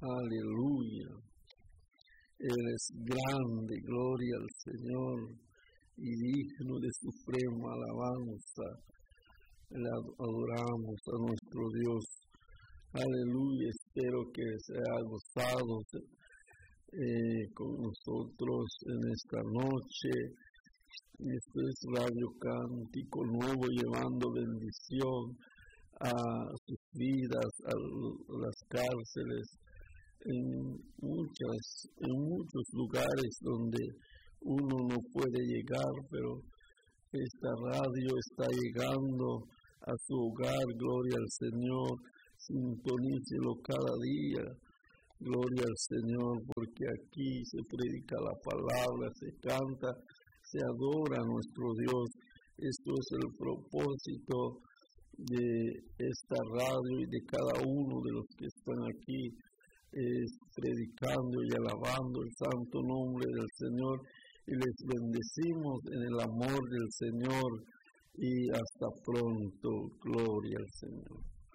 Aleluya. Él es grande, gloria al Señor, y digno de suprema alabanza. Le adoramos a nuestro Dios. Aleluya. Espero que se haya gozado con nosotros en esta noche. Esto es Radio Cántico Nuevo, llevando bendición a sus vidas, a las cárceles, en muchos lugares donde uno no puede llegar, pero esta radio está llegando a su hogar. Gloria al Señor. Sintonícelo cada día. Gloria al Señor, porque aquí se predica la palabra, se canta, se adora a nuestro Dios. Esto es el propósito de esta radio y de cada uno de los que están aquí predicando y alabando el santo nombre del Señor, y les bendecimos en el amor del Señor, y hasta pronto. Gloria al Señor.